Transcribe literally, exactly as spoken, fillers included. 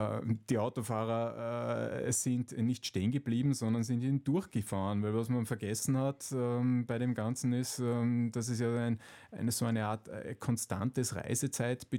Die Autofahrer äh, sind nicht stehen geblieben, sondern sind ihn durchgefahren, weil was man vergessen hat ähm, bei dem Ganzen ist, ähm, dass es ja ein, eine, so eine Art äh, konstantes Reisezeitbudget